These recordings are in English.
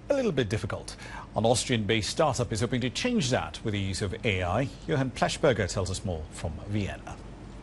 a little bit difficult. An Austrian-based startup is hoping to change that with the use of AI. Johann Pleschberger tells us more from Vienna.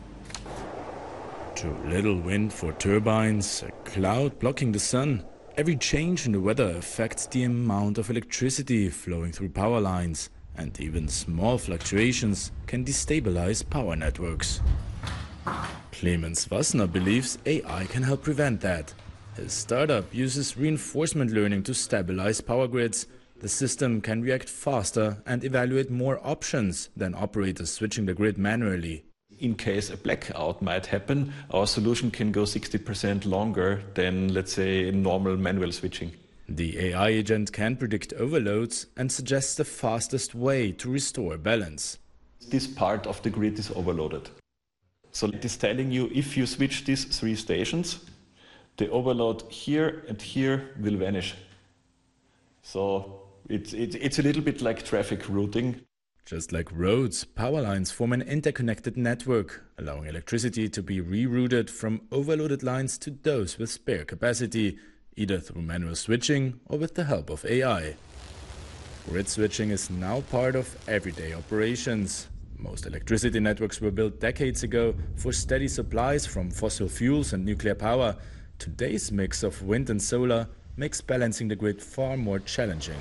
Too little wind for turbines, a cloud blocking the sun. Every change in the weather affects the amount of electricity flowing through power lines, and even small fluctuations can destabilize power networks. Clemens Wassner believes AI can help prevent that. His startup uses reinforcement learning to stabilize power grids. The system can react faster and evaluate more options than operators switching the grid manually. In case a blackout might happen, our solution can go 60% longer than, let's say, normal manual switching. The AI agent can predict overloads and suggests the fastest way to restore balance. This part of the grid is overloaded. So it is telling you if you switch these 3 stations, the overload here and here will vanish. So it's a little bit like traffic routing. Just like roads, power lines form an interconnected network, allowing electricity to be rerouted from overloaded lines to those with spare capacity, either through manual switching or with the help of AI. Grid switching is now part of everyday operations. Most electricity networks were built decades ago for steady supplies from fossil fuels and nuclear power. Today's mix of wind and solar makes balancing the grid far more challenging.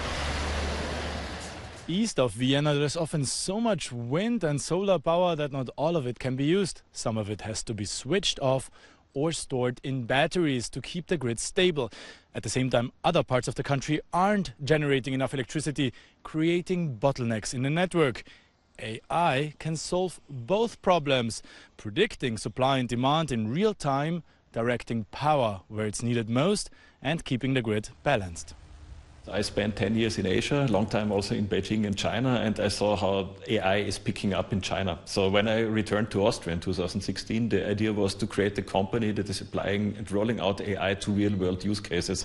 East of Vienna, there's often so much wind and solar power that not all of it can be used. Some of it has to be switched off or stored in batteries to keep the grid stable. At the same time, other parts of the country aren't generating enough electricity, creating bottlenecks in the network. AI can solve both problems, predicting supply and demand in real time, directing power where it's needed most, and keeping the grid balanced. I spent 10 years in Asia, a long time also in Beijing and China, and I saw how AI is picking up in China. So when I returned to Austria in 2016, the idea was to create a company that is applying and rolling out AI to real-world use cases.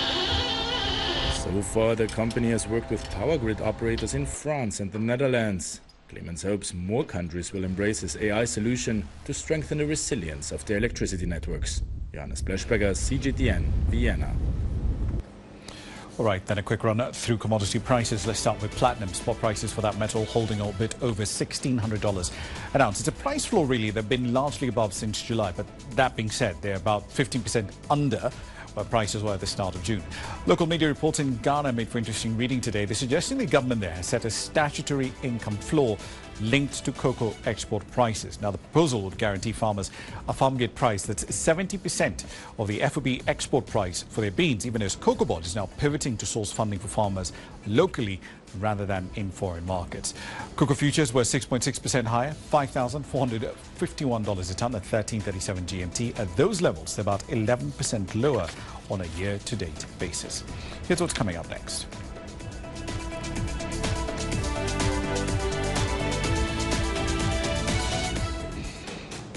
So far, the company has worked with power grid operators in France and the Netherlands. Clemens hopes more countries will embrace his AI solution to strengthen the resilience of their electricity networks. Johannes Pleschberger, CGTN, Vienna. All right, then a quick run through commodity prices. Let's start with platinum. Spot prices for that metal holding a bit over $1,600 an ounce. It's a price floor, really, they've been largely above since July. But that being said, they're about 15% under where prices were at the start of June. Local media reports in Ghana made for interesting reading today. They're suggesting the government there has set a statutory income floor linked to cocoa export prices. Now, the proposal would guarantee farmers a farm gate price that's 70% of the FOB export price for their beans, even as Cocoa Board is now pivoting to source funding for farmers locally rather than in foreign markets. Cocoa futures were 6.6% higher, $5,451 a ton at 13.37 GMT. At those levels, they're about 11% lower on a year-to-date basis. Here's what's coming up next.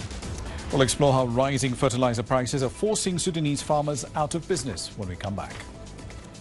We'll explore how rising fertilizer prices are forcing Sudanese farmers out of business when we come back.